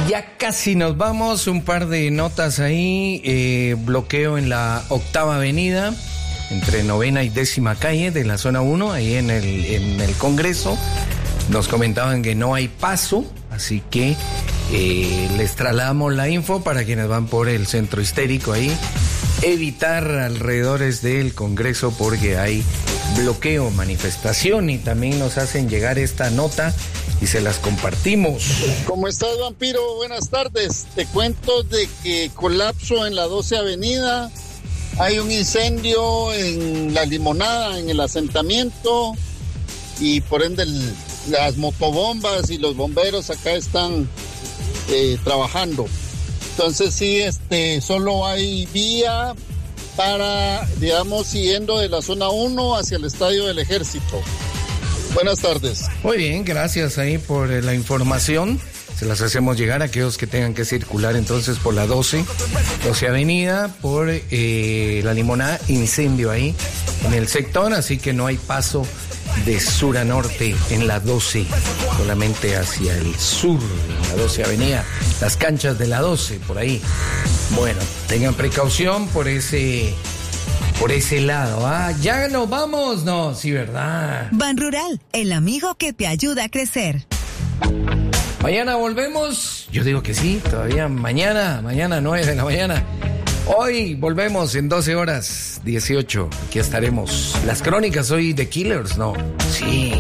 Ya casi nos vamos, un par de notas ahí, bloqueo en la 8ª Avenida, entre 9ª y 10ª calle de la zona 1, ahí en el Congreso. Nos comentaban que no hay paso, así que les trasladamos la info para quienes van por el centro histórico ahí. Evitar alrededores del Congreso porque hay bloqueo, manifestación, y también nos hacen llegar esta nota y se las compartimos. ¿Cómo estás, vampiro? Buenas tardes. Te cuento de que colapso en la 12 Avenida. Hay un incendio en La Limonada, en el asentamiento, y por ende las motobombas y los bomberos acá están trabajando. Entonces sí, solo hay vía para, digamos, siguiendo de la zona 1 hacia el Estadio del Ejército. Buenas tardes. Muy bien, gracias ahí por la información. Se las hacemos llegar a aquellos que tengan que circular entonces por la 12 Avenida, por La Limonada, incendio ahí en el sector, así que no hay paso de sur a norte en la 12, solamente hacia el sur, en la 12 Avenida, las canchas de la 12, por ahí. Bueno, tengan precaución por ese lado. Ya nos vamos, no, sí, ¿verdad? Ban Rural, el amigo que te ayuda a crecer. Mañana volvemos, yo digo que sí, todavía mañana 9 de la mañana. Hoy volvemos en 12 horas 18, aquí estaremos. Las crónicas hoy de Killers, ¿no? Sí.